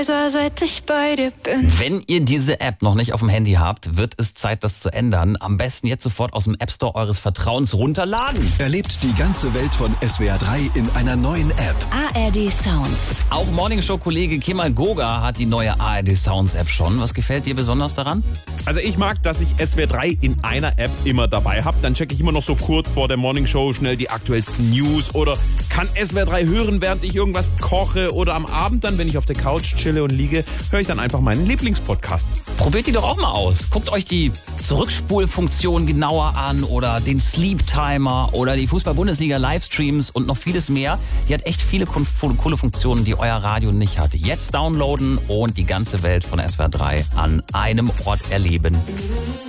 seit ich bei dir bin. Wenn ihr diese App noch nicht auf dem Handy habt, wird es Zeit, das zu ändern. Am besten jetzt sofort aus dem App Store eures Vertrauens runterladen. Erlebt die ganze Welt von SWR 3 in einer neuen App. ARD Sounds. Auch Morningshow-Kollege Kemal Goga hat die neue ARD Sounds App schon. Was gefällt dir besonders daran? Also ich mag, dass ich SWR 3 in einer App immer dabei habe. Dann checke ich immer noch so kurz vor der Morningshow schnell die aktuellsten News oder kann SWR 3 hören, während ich irgendwas koche oder am Abend dann, wenn ich auf der Couch chille und liege, höre ich dann einfach meinen Lieblingspodcast. Probiert die doch auch mal aus. Guckt euch die Zurückspulfunktion genauer an oder den Sleep Timer oder die Fußball-Bundesliga Livestreams und noch vieles mehr. Die hat echt viele coole Funktionen, die euer Radio nicht hatte. Jetzt downloaden und die ganze Welt von SWR 3 an einem Ort erleben.